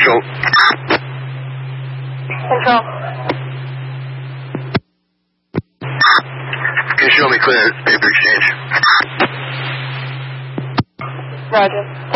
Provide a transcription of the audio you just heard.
Control. Control. Can you show me clear paper exchange? Roger.